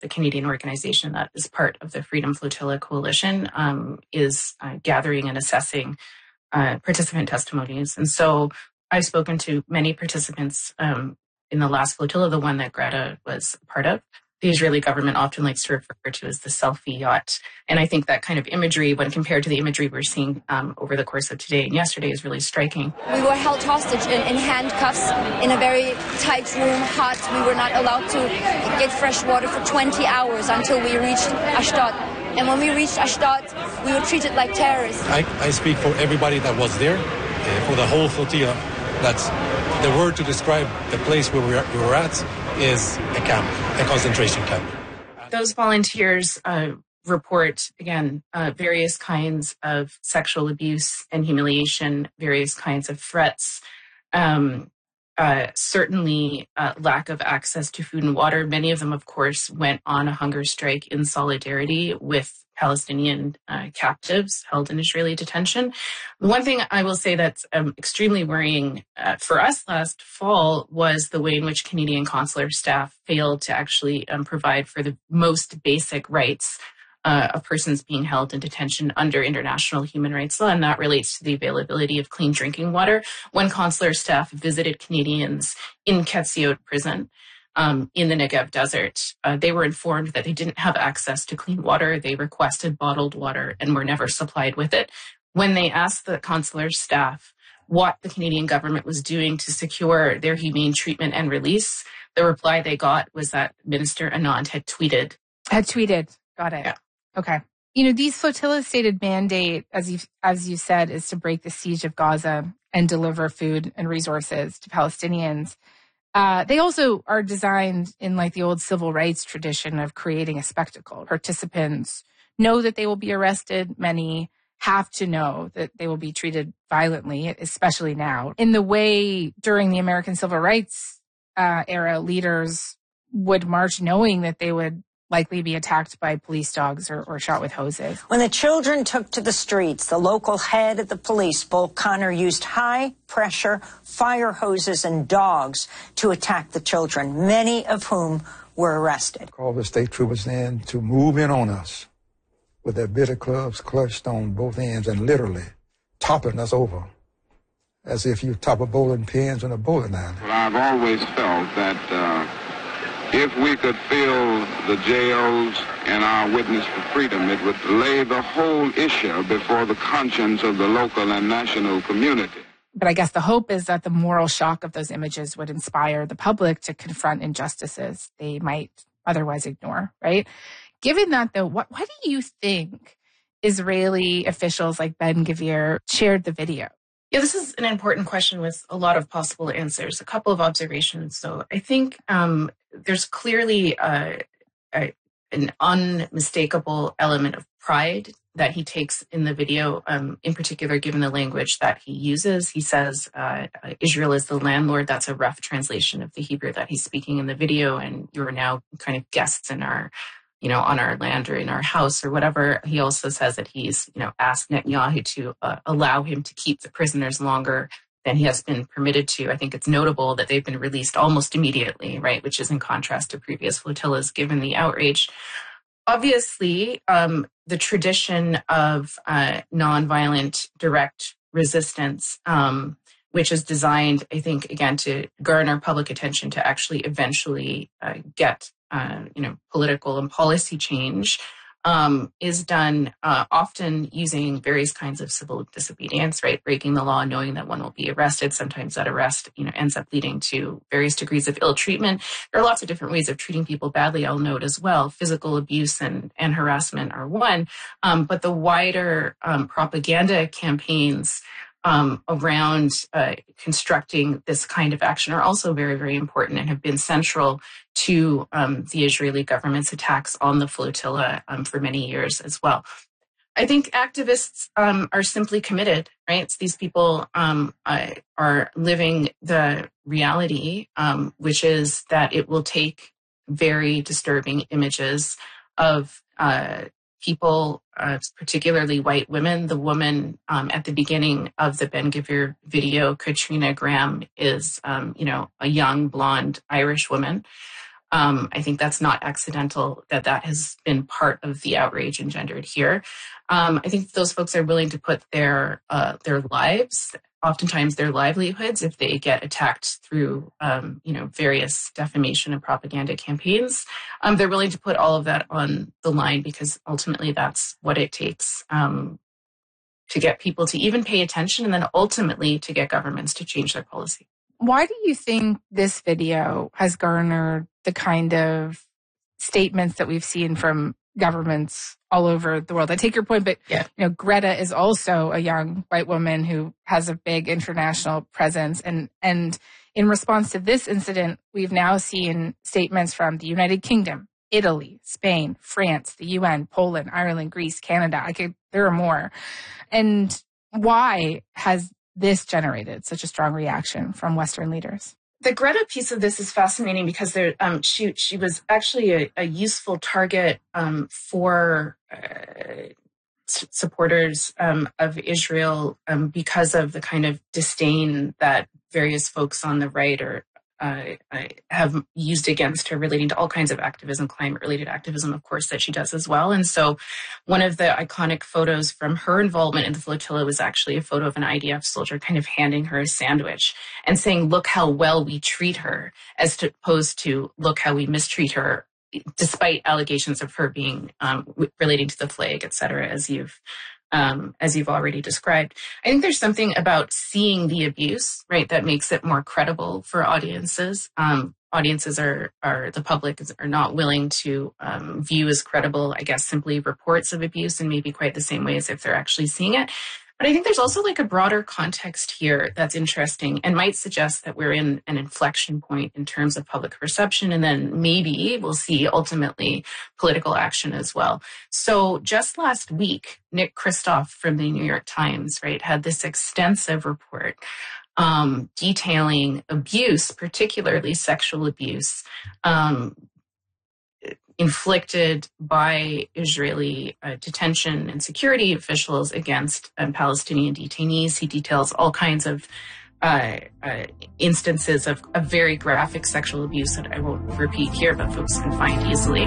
the Canadian organization that is part of the Freedom Flotilla Coalition, is gathering and assessing participant testimonies. And so I've spoken to many participants in the last flotilla, the one that Greta was part of. The Israeli government often likes to refer to as the selfie yacht. And I think that kind of imagery, when compared to the imagery we're seeing over the course of today and yesterday, is really striking. We were held hostage in handcuffs in a very tight room, hot. We were not allowed to get fresh water for 20 hours until we reached Ashdod. And when we reached Ashdod, we were treated like terrorists. I speak for everybody that was there, for the whole flotilla. That's the word to describe the place where we were at is a camp, a concentration camp. Those volunteers report, again, various kinds of sexual abuse and humiliation, various kinds of threats, certainly lack of access to food and water. Many of them, of course, went on a hunger strike in solidarity with Palestinian captives held in Israeli detention. The one thing I will say that's extremely worrying for us last fall was the way in which Canadian consular staff failed to actually provide for the most basic rights of persons being held in detention under international human rights law, and that relates to the availability of clean drinking water. When consular staff visited Canadians in Ketziot prison, in the Negev desert, they were informed that they didn't have access to clean water. They requested bottled water and were never supplied with it. When they asked the consular staff what the Canadian government was doing to secure their humane treatment and release, the reply they got was that Minister Anand had tweeted. Got it. Yeah. Okay. These flotillas' stated mandate, as you said, is to break the siege of Gaza and deliver food and resources to Palestinians. They also are designed in like the old civil rights tradition of creating a spectacle. Participants know that they will be arrested. Many have to know that they will be treated violently, especially now. In the way during the American Civil Rights era, leaders would march knowing that they would likely be attacked by police dogs or shot with hoses. When the children took to the streets, the local head of the police, Bull Connor, used high-pressure fire hoses and dogs to attack the children, many of whom were arrested. Called the state troopers in to move in on us with their bitter clubs clutched on both ends and literally toppling us over as if you top a bowling pins on a bowling alley. Well, I've always felt that if we could fill the jails and our witness for freedom, it would lay the whole issue before the conscience of the local and national community. But I guess the hope is that the moral shock of those images would inspire the public to confront injustices they might otherwise ignore, right? Given that, though, why do you think Israeli officials like Ben-Gvir shared the video? Yeah, this is an important question with a lot of possible answers. A couple of observations. So I think there's clearly an unmistakable element of pride that he takes in the video, in particular, given the language that he uses. He says, Israel is the landlord. That's a rough translation of the Hebrew that he's speaking in the video. And you're now kind of guests in our, on our land or in our house or whatever. He also says that he's, asked Netanyahu to allow him to keep the prisoners longer than he has been permitted to. I think it's notable that they've been released almost immediately, right, which is in contrast to previous flotillas, given the outrage. Obviously, the tradition of nonviolent direct resistance, which is designed, I think, again, to garner public attention to actually eventually get, political and policy change, is done often using various kinds of civil disobedience, right? Breaking the law, knowing that one will be arrested. Sometimes that arrest, ends up leading to various degrees of ill treatment. There are lots of different ways of treating people badly, I'll note as well. Physical abuse and harassment are one. But the wider propaganda campaigns around constructing this kind of action are also very, very important and have been central to the Israeli government's attacks on the flotilla for many years as well. I think activists are simply committed, right? It's these people are living the reality, which is that it will take very disturbing images of people, particularly white women. The woman at the beginning of the Ben-Gvir video, Katrina Graham, is, a young blonde Irish woman I think that's not accidental that has been part of the outrage engendered here. I think those folks are willing to put their lives, oftentimes their livelihoods, if they get attacked through, various defamation and propaganda campaigns. They're willing to put all of that on the line because ultimately that's what it takes to get people to even pay attention and then ultimately to get governments to change their policy. Why do you think this video has garnered the kind of statements that we've seen from governments all over the world? I take your point, but Greta is also a young white woman who has a big international presence. And in response to this incident, we've now seen statements from the United Kingdom, Italy, Spain, France, the UN, Poland, Ireland, Greece, Canada. There are more. And why has this generated such a strong reaction from Western leaders? The Greta piece of this is fascinating because she was actually a useful target for supporters of Israel because of the kind of disdain that various folks on the right have used against her relating to all kinds of activism, climate-related activism, of course, that she does as well. And so one of the iconic photos from her involvement in the flotilla was actually a photo of an IDF soldier kind of handing her a sandwich and saying, look how well we treat her, as opposed to look how we mistreat her, despite allegations of her being relating to the flag, et cetera, as you've already described. I think there's something about seeing the abuse, right, that makes it more credible for audiences. Audiences the public are not willing to view as credible, I guess, simply reports of abuse in maybe quite the same way as if they're actually seeing it. But I think there's also like a broader context here that's interesting and might suggest that we're in an inflection point in terms of public perception, and then maybe we'll see ultimately political action as well. So just last week, Nick Kristof from the New York Times, right, had this extensive report detailing abuse, particularly sexual abuse, inflicted by Israeli detention and security officials against Palestinian detainees. He details all kinds of instances of very graphic sexual abuse that I won't repeat here, but folks can find easily.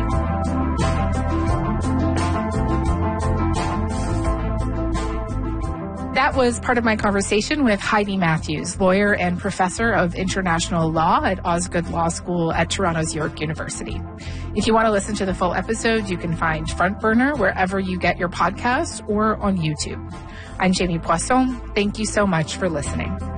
That was part of my conversation with Heidi Matthews, lawyer and professor of international law at Osgoode Law School at Toronto's York University. If you want to listen to the full episode, you can find Front Burner wherever you get your podcasts or on YouTube. I'm Jamie Poisson. Thank you so much for listening.